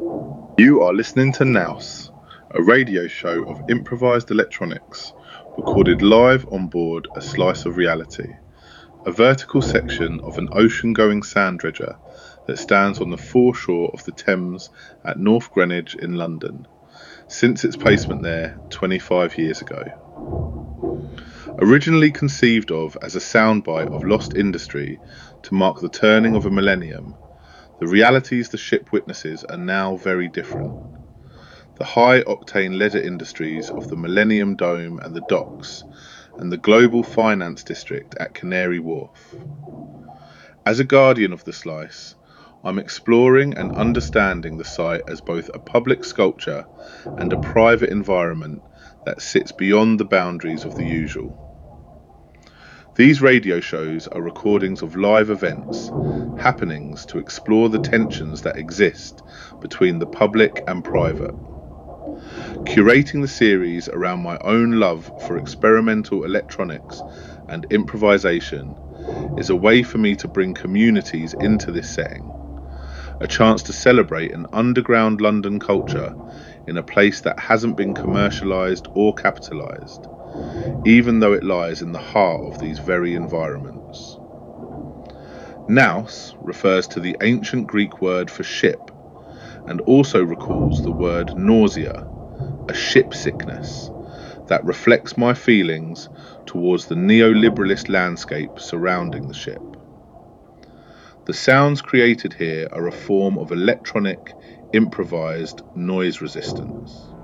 You are listening to Nous, a radio show of improvised electronics, recorded live on board a Slice of Reality, a vertical section of an ocean-going sand dredger that stands on the foreshore of the Thames at North Greenwich in London, since its placement there 25 years ago. Originally conceived of as a soundbite of lost industry to mark the turning of a millennium, the realities the ship witnesses are now very different. The high-octane leisure industries of the Millennium Dome and the docks, and the global finance district at Canary Wharf. As a guardian of the Slice, I'm exploring and understanding the site as both a public sculpture and a private environment that sits beyond the boundaries of the usual. These radio shows are recordings of live events, happenings to explore the tensions that exist between the public and private. Curating the series around my own love for experimental electronics and improvisation is a way for me to bring communities into this setting, a chance to celebrate an underground London culture in a place that hasn't been commercialised or capitalised, even though it lies in the heart of these very environments. Nous refers to the ancient Greek word for ship, and also recalls the word nausea, a ship sickness, that reflects my feelings towards the neoliberalist landscape surrounding the ship. The sounds created here are a form of electronic, improvised noise resistance.